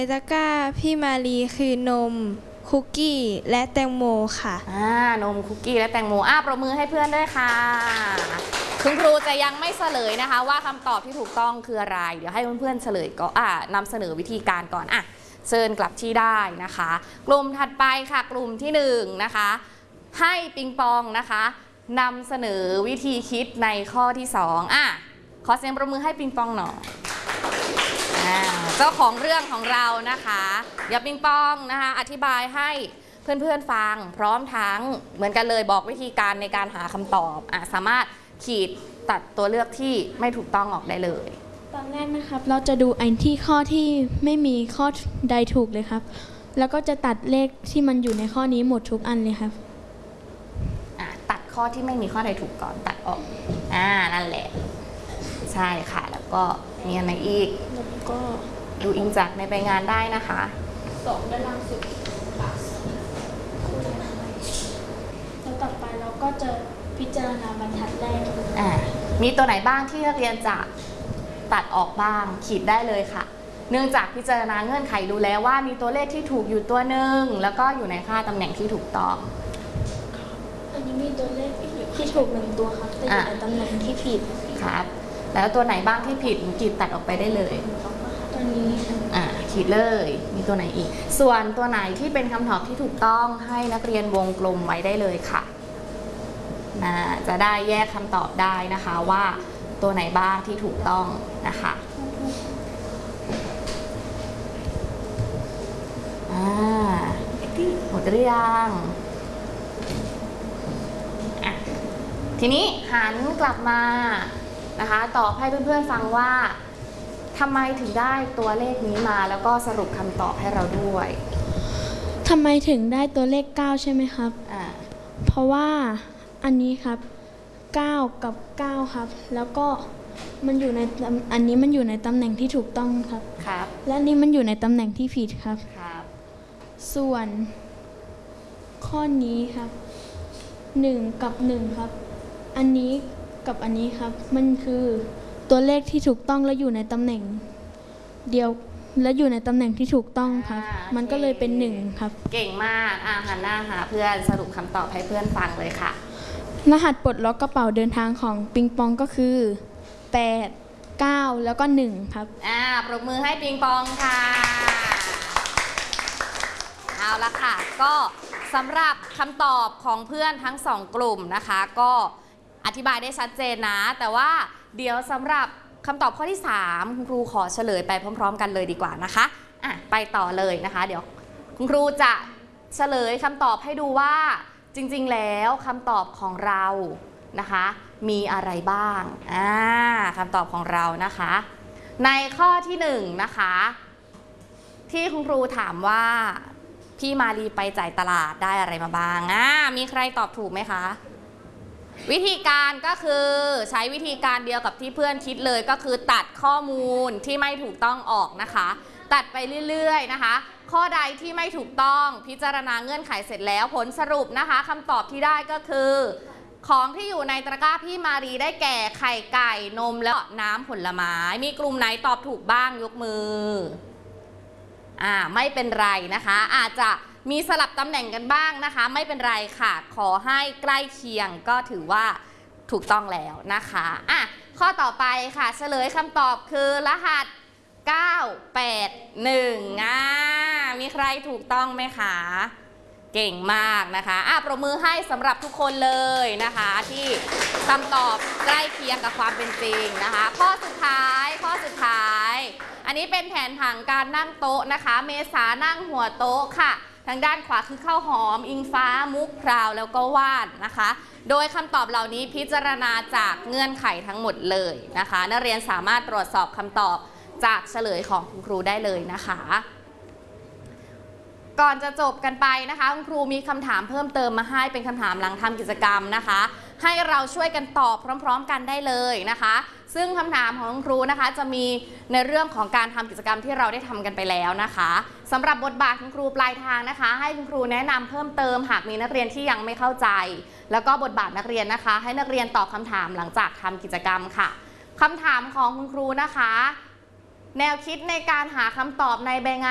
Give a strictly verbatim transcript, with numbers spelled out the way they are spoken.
ในตะกร้าพี่มารีคือนมคุกกี้และแตงโมค่ะอ่านมคุกกี้และแตงโมอ่าปรบมือให้เพื่อนด้วยค่ะคุณครูจะยังไม่เฉลยนะคะว่าคำตอบที่ถูกต้องคืออะไรเดี๋ยวให้เพื่อนๆเฉลยก็อ่านำเสนอวิธีการก่อนอ่ะเชิญกลับที่ได้นะคะกลุ่มถัดไปค่ะกลุ่มที่หนึ่งนะคะให้ปิงปองนะคะนำเสนอวิธีคิดในข้อที่สองอ่ะขอเสียงปรบมือให้ปิงปองหน่อยเจ้าของเรื่องของเรานะคะเดี๋ยวปิงปองนะคะอธิบายให้เพื่อนๆฟังพร้อมทั้งเหมือนกันเลยบอกวิธีการในการหาคำตอบอ่ะสามารถขีดตัดตัวเลือกที่ไม่ถูกต้องออกได้เลยตอนแรกนะครับเราจะดูไอ้ที่ข้อที่ไม่มีข้อใดถูกเลยครับแล้วก็จะตัดเลขที่มันอยู่ในข้อนี้หมดทุกอันเลยครับอ่ะตัดข้อที่ไม่มีข้อใดถูกก่อนตัดออกอ่านั่นแหละใช่ค่ะแล้วก็มีอะไรอีกแล้วก็ดูอิงจากในใบงานได้นะคะสองด้านล่างสุดแล้วต่อไปเราก็จะพิจารณาบรรทัดแรกอ่ามีตัวไหนบ้างที่นักเรียนจะตัดออกบ้างขีดได้เลยค่ะเนื่องจากพิจารณาเงื่อนไขดูแล้วว่ามีตัวเลขที่ถูกอยู่ตัวหนึ่งแล้วก็อยู่ในค่าตำแหน่งที่ถูกต้องอันนี้มีตัวเลขที่ถูกหนึ่งตัวครับแต่อยู่ในตำแหน่งที่ผิดครับแล้วตัวไหนบ้างที่ผิดขีดตัดออกไปได้เลยตัวนี้อ่าขีดเลยมีตัวไหนอีกส่วนตัวไหนที่เป็นคำตอบที่ถูกต้องให้นักเรียนวงกลมไว้ได้เลยค่ะนะจะได้แยกคำตอบได้นะคะว่าตัวไหนบ้างที่ถูกต้องนะคะอ่าหมดหรือยังอ่ะทีนี้หันกลับมานะคะตอบให้เพื่อนๆฟังว่าทำไมถึงได้ตัวเลขนี้มาแล้วก็สรุปคำตอบให้เราด้วยทำไมถึงได้ตัวเลขเก้าใช่ไหมครับอ่าเพราะว่าอันนี้ครับเก้ากับเก้าครับแล้วก็มันอยู่ในอันนี้มันอยู่ในตำแหน่งที่ถูกต้องครับครับและนี้มันอยู่ในตำแหน่งที่ผิดครับครับส่วนข้อนี้ครับหนึ่งกับหนึ่งครับอันนี้กับอันนี้ครับมันคือตัวเลขที่ถูกต้องและอยู่ในตำแหน่งเดียวและอยู่ในตำแหน่งที่ถูกต้องครับมันก็เลยเป็นหนึ่งครับเก่งมากอ่าหันหน้าหาเพื่อนสรุปคำตอบให้เพื่อนฟังเลยค่ะรหัสปลดล็อกกระเป๋าเดินทางของปิงปองก็คือแปด เก้าแล้วก็หนึ่งครับอ่าปรบมือให้ปิงปองค่ะเอาละค่ะก็สำหรับคำตอบของเพื่อนทั้งสองกลุ่มนะคะก็อธิบายได้ชัดเจนนะแต่ว่าเดี๋ยวสำหรับคำตอบข้อที่สามคุณครูขอเฉลยไปพร้อมๆกันเลยดีกว่านะคะอ่ะไปต่อเลยนะคะเดี๋ยวคุณครูจะเฉลยคำตอบให้ดูว่าจริงๆแล้วคำตอบของเรานะคะมีอะไรบ้างอ่าคำตอบของเรานะคะในข้อที่หนึ่งนะคะที่คุณครูถามว่าพี่มารีไปจ่ายตลาดได้อะไรมาบ้างอ่ามีใครตอบถูกไหมคะวิธีการก็คือใช้วิธีการเดียวกับที่เพื่อนคิดเลยก็คือตัดข้อมูลที่ไม่ถูกต้องออกนะคะตัดไปเรื่อยๆนะคะข้อใดที่ไม่ถูกต้องพิจารณาเงื่อนไขเสร็จแล้วผลสรุปนะคะคำตอบที่ได้ก็คือของที่อยู่ในตะกร้าพี่มารีได้แก่ไข่ไก่นมและน้ำผลไม้มีกลุ่มไหนตอบถูกบ้างยกมืออ่าไม่เป็นไรนะคะอาจจะมีสลับตำแหน่งกันบ้างนะคะไม่เป็นไรค่ะขอให้ใกล้เคียงก็ถือว่าถูกต้องแล้วนะคะอ่ะข้อต่อไปค่ะเฉลยคำตอบคือรหัสเก้า แปด หนึ่งอ่ามีใครถูกต้องไหมคะเก่งมากนะคะอ่ะปรบมือให้สำหรับทุกคนเลยนะคะที่คำตอบใกล้เคียงกับความเป็นจริงนะคะข้อสุดท้ายข้อสุดท้ายอันนี้เป็นแผนผังการนั่งโต๊ะนะคะเมษานั่งหัวโต๊ะค่ะทางด้านขวาคือข้าวหอมอิงฟ้ามุกพราวแล้วก็ว่านนะคะโดยคำตอบเหล่านี้พิจารณาจากเงื่อนไขทั้งหมดเลยนะคะนักเรียนสามารถตรวจสอบคำตอบจากเฉลยของคุณครูได้เลยนะคะก่อนจะจบกันไปนะคะคุณครูมีคำถามเพิ่มเติมมาให้เป็นคำถามหลังทำกิจกรรมนะคะให้เราช่วยกันตอบพร้อมๆกันได้เลยนะคะซึ่งคำถามของคุณครูนะคะจะมีในเรื่องของการทำกิจกรรมที่เราได้ทำกันไปแล้วนะคะสำหรับบทบาทคุณครูปลายทางนะคะให้คุณครูแนะนำเพิ่มเติมหากมีนักเรียนที่ยังไม่เข้าใจแล้วก็บทบาทนักเรียนนะคะให้นักเรียนตอบคำถามหลังจากทำกิจกรรมค่ะคำถามของคุณครูนะคะแนวคิดในการหาคำตอบในใบงาน